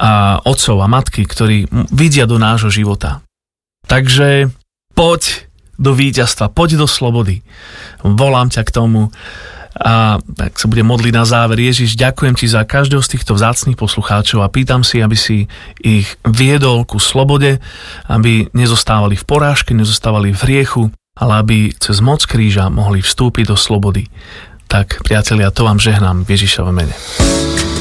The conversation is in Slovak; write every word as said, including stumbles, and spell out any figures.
a otcov a matky, ktorí vidia do nášho života. Takže poď do víťazstva, poď do slobody. Volám ťa k tomu a tak sa budem modliť na záver. Ježiš, ďakujem ti za každého z týchto vzácnych poslucháčov a pýtam si, aby si ich viedol ku slobode, aby nezostávali v porážke, nezostávali v hriechu, ale aby cez moc kríža mohli vstúpiť do slobody. Tak, priatelia, to vám žehnám v Ježišovom mene.